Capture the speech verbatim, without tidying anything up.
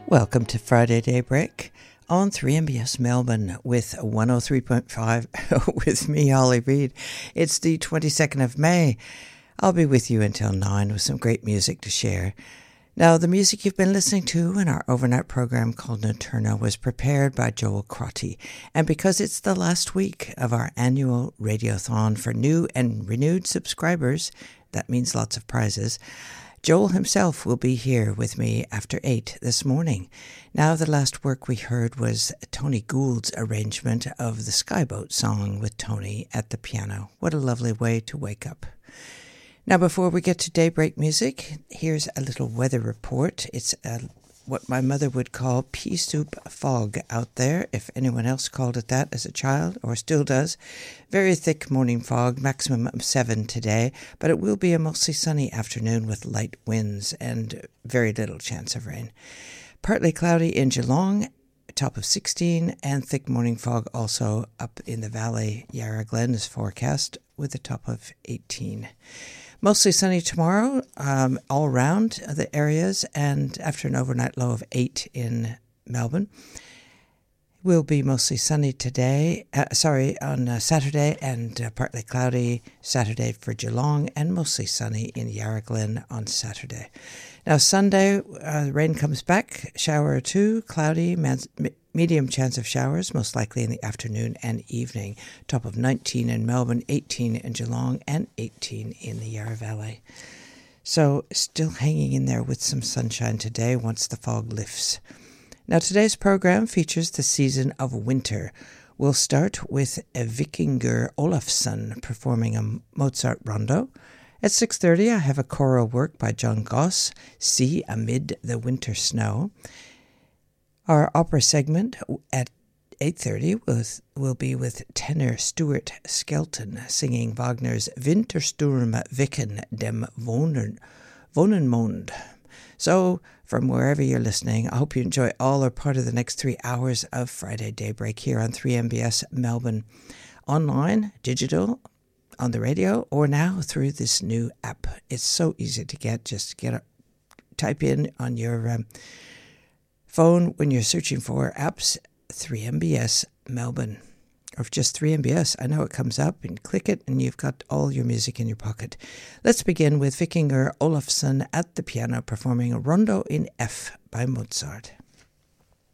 Welcome to Friday Daybreak on three M B S Melbourne with one oh three point five with me, Holly Reid. It's the twenty-second of May. I'll be with you until nine with some great music to share. Now, the music you've been listening to in our overnight program called Nocturno was prepared by Joel Crotty. And because it's the last week of our annual Radiothon for new and renewed subscribers, that means lots of prizes, Joel himself will be here with me after eight this morning. Now, the last work we heard was Tony Gould's arrangement of the Skyboat song with Tony at the piano. What a lovely way to wake up. Now, before we get to daybreak music, here's a little weather report. It's a, what my mother would call pea soup fog out there, if anyone else called it that as a child, or still does. Very thick morning fog, maximum of seven today, but it will be a mostly sunny afternoon with light winds and very little chance of rain. Partly cloudy in Geelong, top of sixteen, and thick morning fog also up in the valley. Yarra Glen is forecast with a top of eighteen. Mostly sunny tomorrow, um, all around the areas, and after an overnight low of eight in Melbourne. Will be mostly sunny today, uh, sorry, on uh, Saturday, and uh, partly cloudy Saturday for Geelong, and mostly sunny in Yarra Glen on Saturday. Now, Sunday, uh, rain comes back, shower or two, cloudy, man- medium chance of showers, most likely in the afternoon and evening. Top of nineteen in Melbourne, eighteen in Geelong, and eighteen in the Yarra Valley. So, still hanging in there with some sunshine today once the fog lifts. Now, today's program features the season of winter. We'll start with a Vikingur Olafsson performing a Mozart rondo. At six thirty, I have a choral work by John Goss, Sea Amid the Winter Snow. Our opera segment at eight thirty will, will be with tenor Stuart Skelton singing Wagner's Wintersturm wecken dem Wohnen, Wohnenmond. So, from wherever you're listening, I hope you enjoy all or part of the next three hours of Friday Daybreak here on three M B S Melbourne. Online, digital, on the radio, or now through this new app. It's so easy to get. Just get a, type in on your um, phone when you're searching for apps, three M B S Melbourne. Or just three M B S. I know it comes up, and click it, and you've got all your music in your pocket. Let's begin with Vikingur Olafsson at the piano performing a rondo in F by Mozart.